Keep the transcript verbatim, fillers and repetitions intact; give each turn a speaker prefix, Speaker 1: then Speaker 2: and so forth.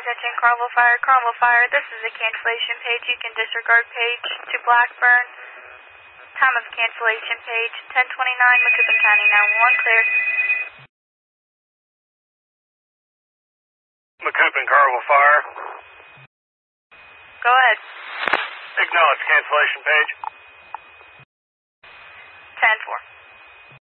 Speaker 1: attention, Carmel Fire, Carmel Fire. This is a cancellation page. You can disregard page to Blackburn. Time of cancellation page ten twenty-nine, Macoupin County nine one one, clear.
Speaker 2: Macoupin, Carmel Fire.
Speaker 1: Go ahead.
Speaker 2: Acknowledge cancellation page.
Speaker 1: ten four.